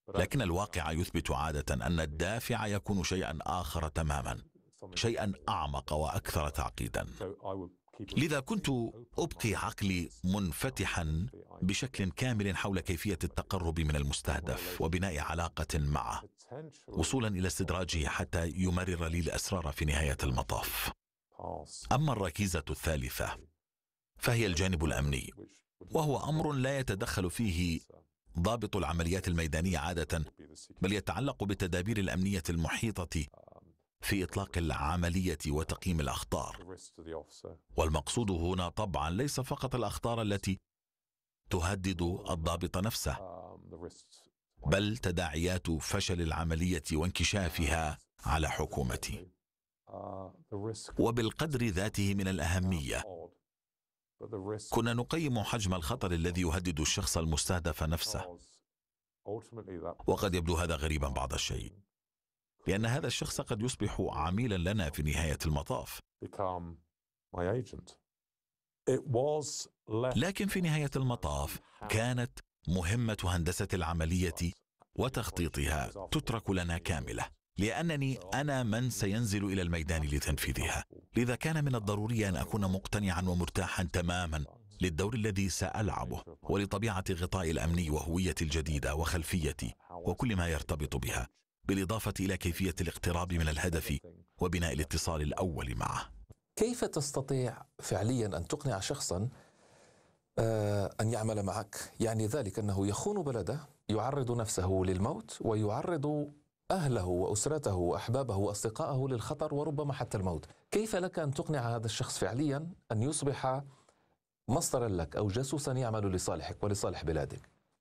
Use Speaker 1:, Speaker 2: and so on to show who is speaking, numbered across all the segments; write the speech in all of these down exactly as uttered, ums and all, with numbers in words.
Speaker 1: لكن الواقع يثبت عادة أن الدافع يكون شيئا آخر تماما، شيئا أعمق وأكثر تعقيدا. لذا كنت أبقي عقلي منفتحا بشكل كامل حول كيفية التقرب من المستهدف وبناء علاقة معه، وصولا إلى استدراجه حتى يمرر لي الأسرار في نهاية المطاف. أما الركيزة الثالثة فهي الجانب الأمني، وهو أمر لا يتدخل فيه ضابط العمليات الميدانية عادة، بل يتعلق بالتدابير الأمنية المحيطة في إطلاق العملية وتقييم الأخطار. والمقصود هنا طبعا ليس فقط الأخطار التي تهدد الضابط نفسه، بل تداعيات فشل العملية وانكشافها على حكومتي. وبالقدر ذاته من الأهمية كنا نقيم حجم الخطر الذي يهدد الشخص المستهدف نفسه. وقد يبدو هذا غريبا بعض الشيء، لأن هذا الشخص قد يصبح عميلا لنا في نهاية المطاف. لكن في نهاية المطاف كانت مهمة هندسة العملية وتخطيطها تترك لنا كاملة، لأنني أنا من سينزل إلى الميدان لتنفيذها. لذا كان من الضروري أن أكون مقتنعا ومرتاحا تماما للدور الذي سألعبه، ولطبيعة غطاء الأمني وهويتي الجديدة وخلفيتي وكل ما يرتبط بها، بالإضافة إلى كيفية الاقتراب من الهدف وبناء الاتصال الأول معه.
Speaker 2: كيف تستطيع فعليا أن تقنع شخصا أن يعمل معك؟ يعني ذلك أنه يخون بلده، يعرض نفسه للموت ويعرض أهله وأسرته وأحبابه وأصدقائه للخطر وربما حتى الموت. كيف لك أن تقنع هذا الشخص فعليا أن يصبح مصدرا لك أو جاسوسا يعمل لصالحك ولصالح بلادك؟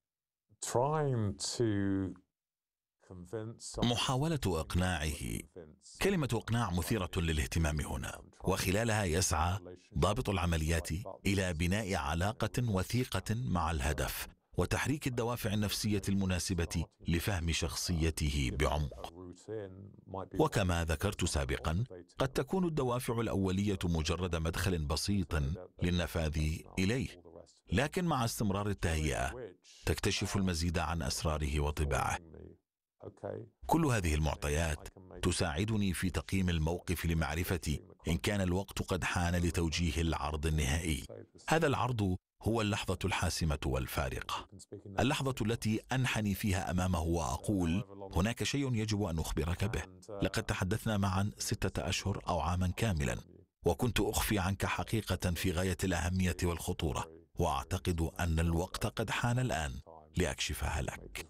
Speaker 1: محاولة إقناعه. كلمة إقناع مثيرة للاهتمام هنا، وخلالها يسعى ضابط العمليات إلى بناء علاقة وثيقة مع الهدف وتحريك الدوافع النفسية المناسبة لفهم شخصيته بعمق. وكما ذكرت سابقا، قد تكون الدوافع الأولية مجرد مدخل بسيط للنفاذ إليه، لكن مع استمرار التهيئة تكتشف المزيد عن أسراره وطباعه. كل هذه المعطيات تساعدني في تقييم الموقف لمعرفة إن كان الوقت قد حان لتوجيه العرض النهائي. هذا العرض هو اللحظة الحاسمة والفارقة، اللحظة التي أنحني فيها أمامه وأقول: هناك شيء يجب أن أخبرك به. لقد تحدثنا معا ستة أشهر أو عاما كاملا، وكنت أخفي عنك حقيقة في غاية الأهمية والخطورة، وأعتقد أن الوقت قد حان الآن لأكشفها لك.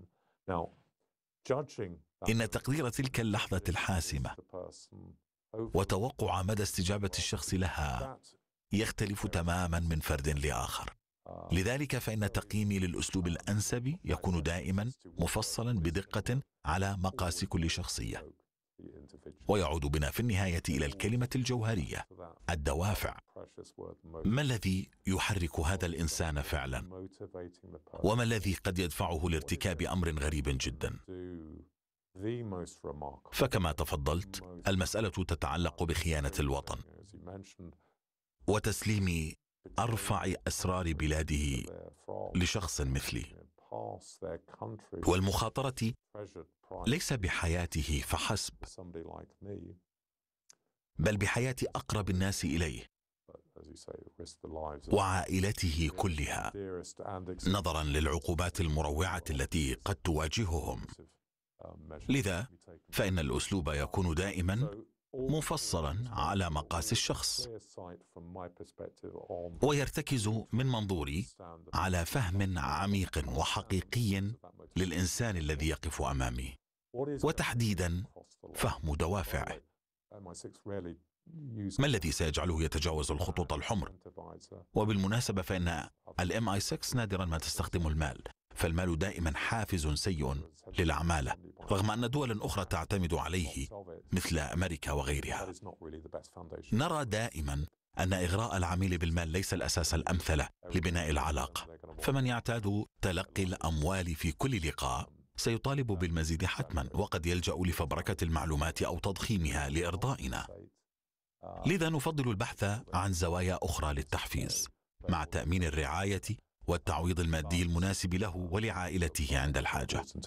Speaker 1: إن تقدير تلك اللحظة الحاسمة وتوقع مدى استجابة الشخص لها يختلف تماما من فرد لآخر. لذلك فإن تقييمي للأسلوب الأنسب يكون دائما مفصلا بدقة على مقاس كل شخصية، ويعود بنا في النهاية إلى الكلمة الجوهرية: الدوافع. ما الذي يحرك هذا الإنسان فعلا؟ وما الذي قد يدفعه لارتكاب أمر غريب جدا؟ فكما تفضلت، المسألة تتعلق بخيانة الوطن وتسليم أرفع أسرار بلاده لشخص مثلي، والمخاطرة ليس بحياته فحسب، بل بحياة أقرب الناس إليه وعائلته كلها، نظرا للعقوبات المروعة التي قد تواجههم. لذا فإن الأسلوب يكون دائما مفصلا على مقاس الشخص، ويرتكز من منظوري على فهم عميق وحقيقي للإنسان الذي يقف أمامي، وتحديدا فهم دوافعه. ما الذي سيجعله يتجاوز الخطوط الحمر؟ وبالمناسبة فإن الإم آي ستة نادرا ما تستخدم المال، فالمال دائما حافز سيء للعمالة، رغم أن دولا أخرى تعتمد عليه مثل أمريكا وغيرها. نرى دائما أن إغراء العميل بالمال ليس الأساس الأمثل لبناء العلاقة، فمن يعتاد تلقي الأموال في كل لقاء سيطالب بالمزيد حتما، وقد يلجأ لفبركة المعلومات أو تضخيمها لإرضائنا. لذا نفضل البحث عن زوايا أخرى للتحفيز، مع تأمين الرعاية والتعويض المادي المناسب له ولعائلته عند الحاجة.